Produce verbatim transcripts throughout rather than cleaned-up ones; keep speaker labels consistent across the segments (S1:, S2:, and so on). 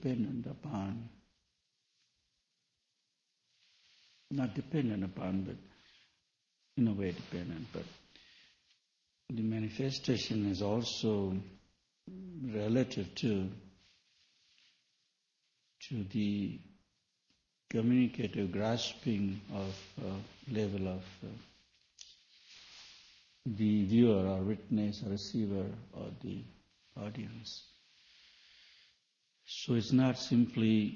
S1: dependent upon, not dependent upon, but in a way dependent, but the manifestation is also relative to, to the communicative grasping of uh, level of uh, the viewer or witness or receiver or the audience. So it's not simply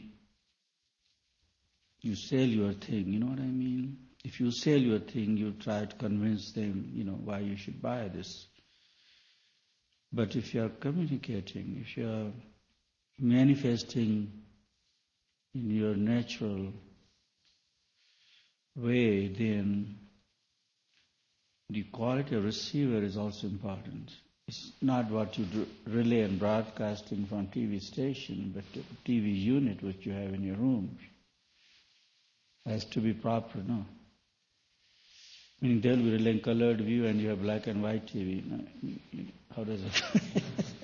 S1: you sell your thing, you know what I mean? If you sell your thing, you try to convince them, you know, why you should buy this. But if you are communicating, if you are manifesting in your natural way, then the quality of receiver is also important. It's not what you do, relay and broadcasting from T V station, but the T V unit which you have in your room has to be proper, no? Meaning they'll be relaying colored view and you have black and white T V. No? How does it?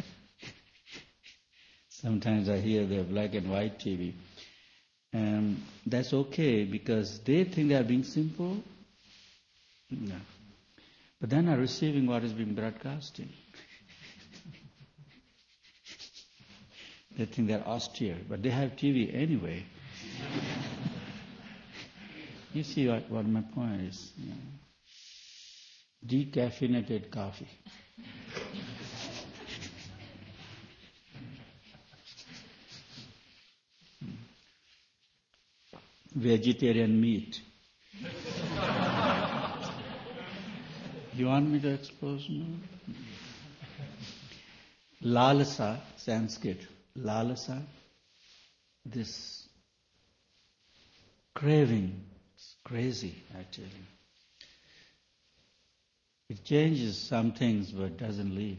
S1: Sometimes I hear they have black and white T V. And that's okay because they think they are being simple. No. But they're not receiving what is being broadcasted. They think they're austere, but they have T V anyway. You see what, what my point is? You know. Decaffeinated coffee. Vegetarian meat. You want me to expose now? Lalasa, Sanskrit. Lalasa, this craving, it's crazy actually. It changes some things but doesn't leave.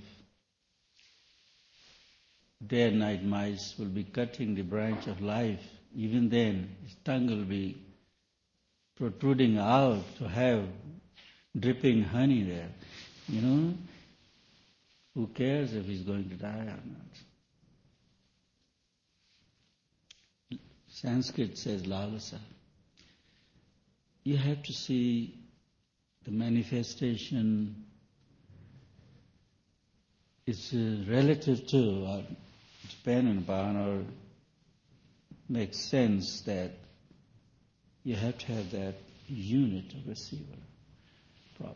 S1: Day and night mice will be cutting the branch of life. Even then, his tongue will be protruding out to have dripping honey there. You know, who cares if he's going to die or not? Sanskrit says lalasa. You have to see the manifestation is uh, relative to or dependent upon or makes sense that you have to have that unit of receiver proper.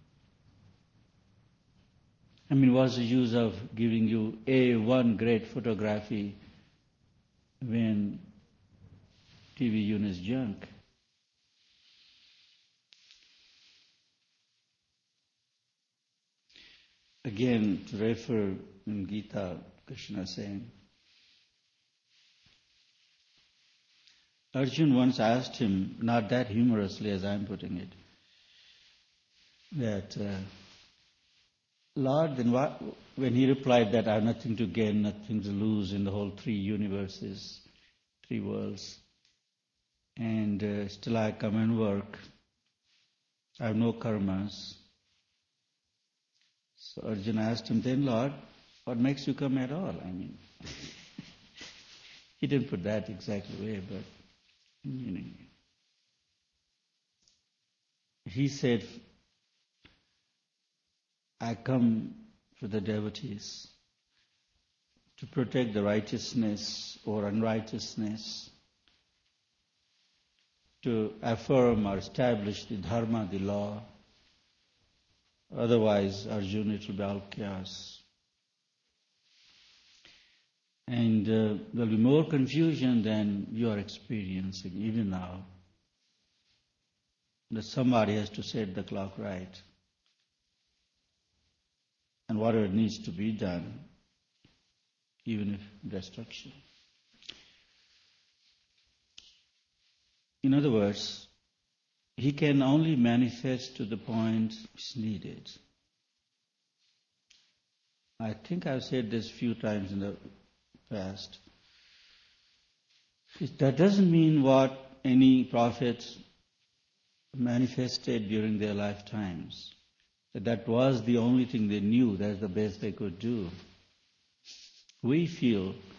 S1: I mean, what's the use of giving you a one great photography when T V unit is junk? Again, to refer in Gita, Krishna saying, Arjun once asked him, not that humorously as I'm putting it, that, uh, Lord, then what, when he replied that I have nothing to gain, nothing to lose in the whole three universes, three worlds, and uh, still I come and work, I have no karmas. So Arjuna asked him, then Lord, what makes you come at all? I mean, he didn't put that exactly way, but meaning. He said, I come for the devotees to protect the righteousness or unrighteousness, to affirm or establish the dharma, the law. Otherwise, Arjuna, it will be all chaos. And uh, there will be more confusion than you are experiencing even now. That somebody has to set the clock right. And whatever needs to be done, even if destruction. In other words, he can only manifest to the point it's needed. I think I've said this a few times in the past. That doesn't mean what any prophets manifested during their lifetimes. That that was the only thing they knew, that's the best they could do. We feel